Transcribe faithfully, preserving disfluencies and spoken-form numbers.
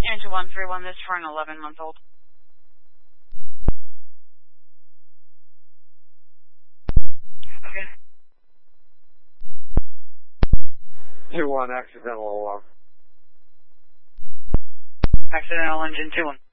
Angel one three one, this for an eleven month old. Okay. two one, accidental alarm. Accidental engine two one.